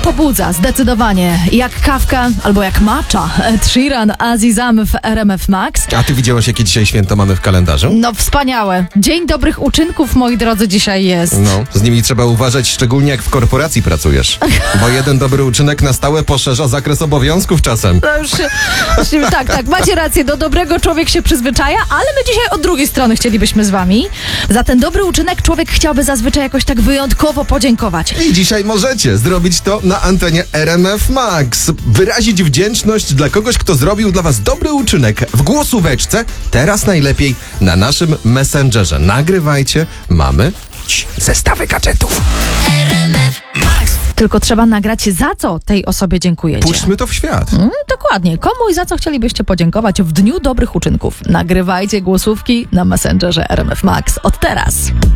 pobudza, zdecydowanie. Jak kawka albo jak matcha. Ed Sheeran, Azizam w RMF Max. A ty widziałaś, jakie dzisiaj święto mamy w kalendarzu? No wspaniałe. Dzień dobrych uczynków, moi drodzy, dzisiaj jest. No, z nimi trzeba uważać, szczególnie jak w korporacji pracujesz. Bo jeden dobry uczynek na stałe poszerza zakres obowiązków czasem. To już tak, macie rację, do dobrego człowiek się przyzwyczaja, ale my dzisiaj od drugiej strony chcielibyśmy z wami. Za ten dobry uczynek człowiek chciałby zazwyczaj jakoś tak wyjątkowo podziękować. I dzisiaj możecie zrobić to na antenie RMF Max. Wyrazić wdzięczność dla kogoś, kto zrobił dla was dobry uczynek w głosóweczce. Teraz najlepiej na naszym Messengerze. Nagrywajcie, mamy zestawy gadżetów. Tylko trzeba nagrać, za co tej osobie dziękujecie. Puśćmy to w świat. Dokładnie. Komu i za co chcielibyście podziękować w Dniu Dobrych Uczynków? Nagrywajcie głosówki na Messengerze RMF Max od teraz.